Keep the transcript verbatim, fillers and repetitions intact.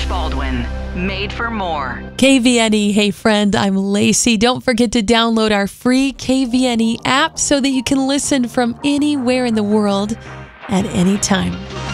Baldwin. Made for more. K V N E, hey friend, I'm Lacey. Don't forget to download our free K V N E app so that you can listen from anywhere in the world at any time.